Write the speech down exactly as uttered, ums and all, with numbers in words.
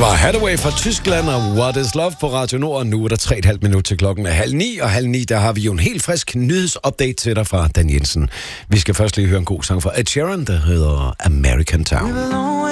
var Hathaway fra Tyskland og What is Love på Radio Nord. Nu er der tre og et halvt minut til klokken er halv ni, og halv ni, der har vi jo en helt frisk nyhedsupdate til dig fra Dan Jensen. Vi skal først lige høre en god sang fra Ed Sheeran, der hedder American Town.